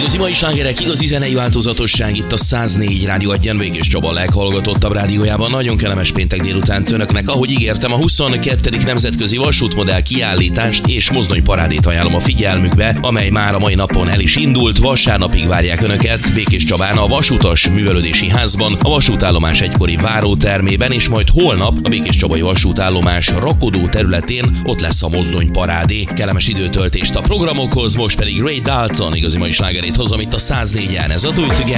Igazi mai slágerek, igazi zenei változatosság itt a 104 rádió adján, Békés Csaba leghallgatottabb rádiójában. Nagyon kellemes péntek délután önöknek. Ahogy ígértem, a 22. nemzetközi vasútmodell kiállítást és mozdonyparádét ajánlom a figyelmükbe, amely már a mai napon el is indult. Vasárnapig várják önöket Békés Csabán a Vasutas Művelődési Házban, a vasútállomás egykori várótermében, és majd holnap a Békés Csabai vasútállomás rakodó területén ott lesz a mozdonyparádé. Kellemes időtöltést a programokhoz, most pedig Ray Dalton igazi mai slágerét hozom itt a 104-en, ez a Do It Together.